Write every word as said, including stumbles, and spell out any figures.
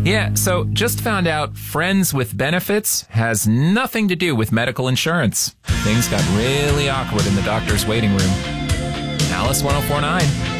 Yeah, so just found out friends with benefits has nothing to do with medical insurance. Things got really awkward in the doctor's waiting room. Alice ten forty-nine.